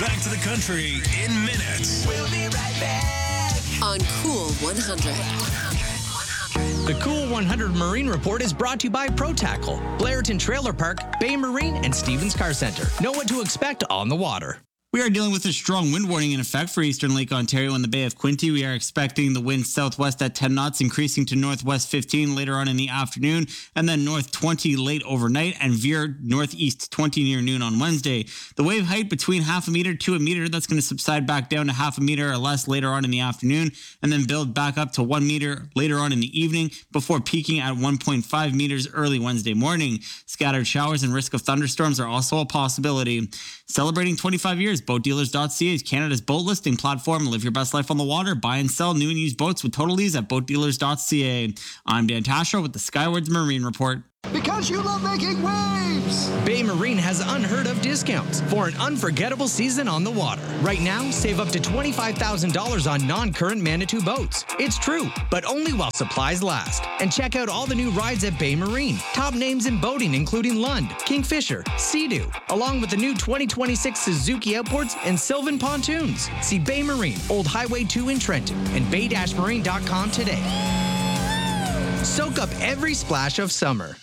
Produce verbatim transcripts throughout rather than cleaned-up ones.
back to the country in minutes. We'll be right back on Cool one hundred. The Cool one hundred Marine Report is brought to you by Pro Tackle, Blairton Trailer Park, Bay Marine, and Stevens Car Center. Know what to expect on the water. We are dealing with a strong wind warning in effect for eastern Lake Ontario and the Bay of Quinte. We are expecting the wind southwest at ten knots, increasing to northwest fifteen later on in the afternoon, and then north twenty late overnight, and veer northeast twenty near noon on Wednesday. The wave height between half a meter to a meter, that's going to subside back down to half a meter or less later on in the afternoon, and then build back up to one meter later on in the evening before peaking at one point five meters early Wednesday morning. Scattered showers and risk of thunderstorms are also a possibility. Celebrating twenty-five years, boat dealers dot c a is Canada's boat listing platform. Live your best life on the water. Buy and sell new and used boats with total ease at boat dealers dot c a. I'm Dan Tasher with the Skywards Marine Report. because you love making waves. Bay Marine has unheard of discounts for an unforgettable season on the water. Right now, save up to twenty-five thousand dollars on non-current Manitou boats. It's true, but only while supplies last. And check out all the new rides at Bay Marine. Top names in boating including Lund, Kingfisher, Sea-Doo, along with the new twenty twenty-six Suzuki Outboards and Sylvan Pontoons. See Bay Marine, Old Highway two in Trenton, and bay dash marine dot com today. Soak up every splash of summer.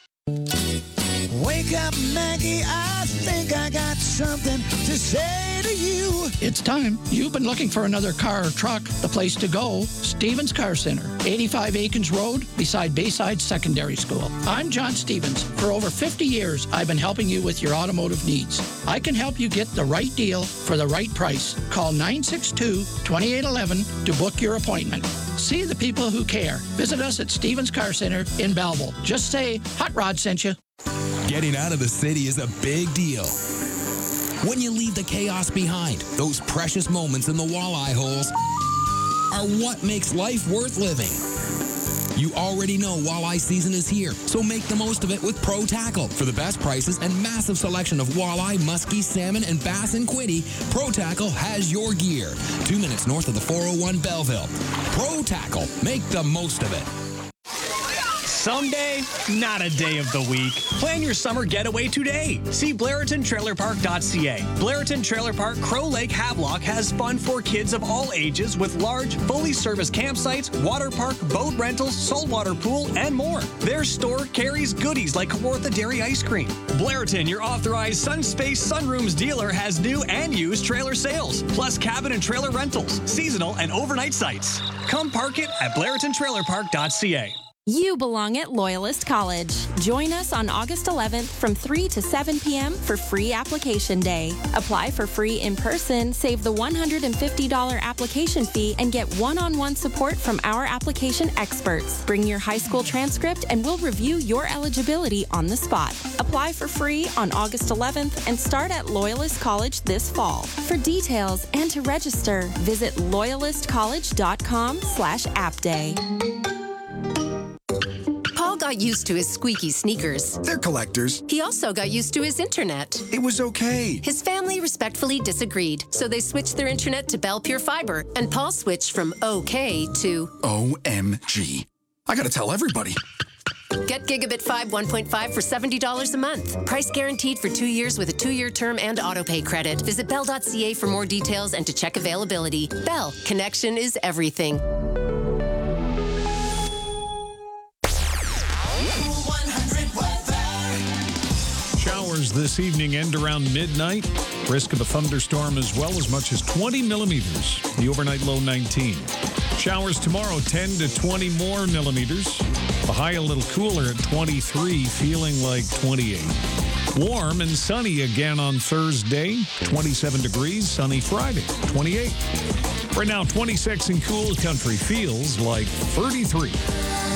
Wake up, Maggie, I think I got something to say to you. It's time. You've been looking for another car or truck. The place to go, Stevens Car Center, eighty-five Aikens Road, beside Bayside Secondary School. I'm John Stevens. For over fifty years, I've been helping you with your automotive needs. I can help you get the right deal for the right price. Call nine six two, two eight one one to book your appointment. See the people who care. Visit us at Stevens Car Center in Belleville. Just say, Hot Rod sent you. Getting out of the city is a big deal. When you leave the chaos behind, those precious moments in the walleye holes are what makes life worth living. You already know walleye season is here, so make the most of it with Pro Tackle. For the best prices and massive selection of walleye, muskie, salmon, and bass and quiddy, Pro Tackle has your gear. Two minutes north of the four oh one Belleville. Pro Tackle. Make the most of it. Someday, not a day of the week. Plan your summer getaway today. See Blairton Trailer Park dot c a. Blairton Trailer Park Crow Lake Havelock has fun for kids of all ages with large, fully serviced campsites, water park, boat rentals, saltwater pool, and more. Their store carries goodies like Kawartha Dairy Ice Cream. Blairton, your authorized Sunspace Sunrooms dealer, has new and used trailer sales, plus cabin and trailer rentals, seasonal and overnight sites. Come park it at Blairton Trailer Park dot c a. You belong at Loyalist College. Join us on August eleventh from three to seven p.m. for free application day. Apply for free in person, save the one hundred fifty dollars application fee, and get one-on-one support from our application experts. Bring your high school transcript and we'll review your eligibility on the spot. Apply for free on August eleventh and start at Loyalist College this fall. For details and to register, visit loyalist college dot com slash app day. Paul got used to his squeaky sneakers. They're collectors. He also got used to his internet. It was okay. His family respectfully disagreed, so they switched their internet to Bell Pure Fiber, and Paul switched from okay to O M G. I gotta tell everybody. Get Gigabit five one point five for seventy dollars a month. Price guaranteed for two years with a two-year term and autopay credit. Visit bell dot c a for more details and to check availability. Bell, connection is everything. Showers this evening end around midnight. Risk of a thunderstorm as well, as much as twenty millimeters. The overnight low nineteen. Showers tomorrow, ten to twenty more millimeters. The high a little cooler at twenty-three, feeling like twenty-eight. Warm and sunny again on Thursday. twenty-seven degrees, sunny Friday, twenty-eight. Right now, twenty-six and cool. Country feels like thirty-three.